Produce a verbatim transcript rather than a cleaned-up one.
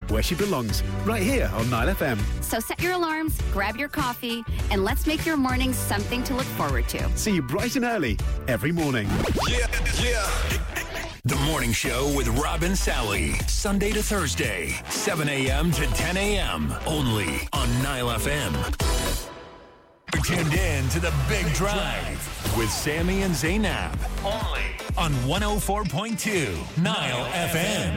where she belongs, right here on Nile F M. So set your alarms, grab your coffee, and let's make your mornings something to look forward to. See you bright and early every morning. Yeah, yeah. The Morning Show with Rob and Sally. Sunday to Thursday, seven a.m. to ten a.m. Only on Nile F M. You're tuned in to The Big Drive with Sammy and Zainab. Only on one oh four point two Nile F M.